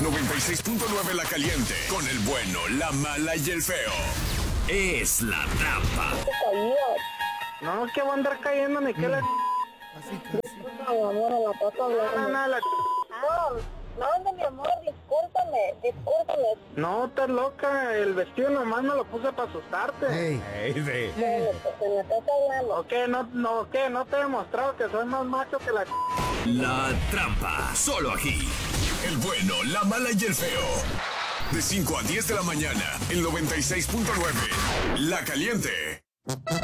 96.9 La Caliente, con el bueno, la mala y el feo. Es la trampa. No, que va a andar cayendo ni que la... Así casi. No, mi amor, a la pata hablando. No, mi amor, discúlpame. No, estás loca, el vestido nomás me lo puse para asustarte. Ey. Se me estás hablando. No te he demostrado que soy más macho que la... La trampa, solo aquí. El bueno, la mala y el feo. De 5 a 10 de la mañana, en 96.9. La Caliente.